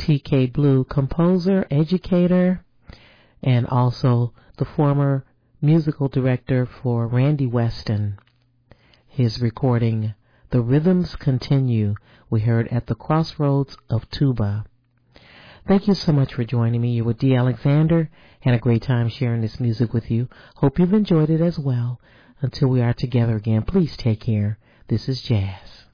T.K. Blue, composer, educator, and also the former musical director for Randy Weston. His recording, The Rhythms Continue, we heard at the Crossroads of Tuba. Thank you so much for joining me. You were D. Alexander. Had a great time sharing this music with you. Hope you've enjoyed it as well. Until we are together again, please take care. This is Jazz.